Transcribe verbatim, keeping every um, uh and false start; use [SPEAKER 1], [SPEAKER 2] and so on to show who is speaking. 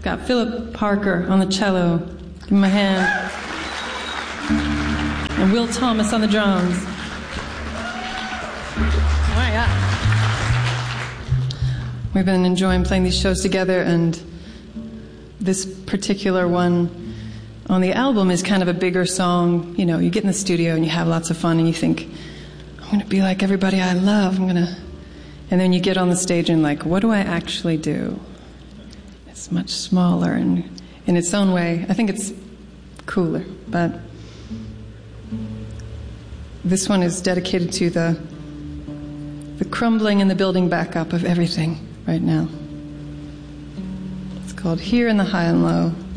[SPEAKER 1] got Philip Parker on the cello. Give him a hand. And Will Thomas on the drums. Oh my God. We've been enjoying playing these shows together, and this particular one on the album is kind of a bigger song. You know, you get in the studio and you have lots of fun and you think, I'm going to be like everybody I love. I'm going to... And then you get on the stage and like, what do I actually do? It's much smaller and in its own way. I think it's cooler, but this one is dedicated to the the crumbling and the building back up of everything right now. It's called Here in the High and Low.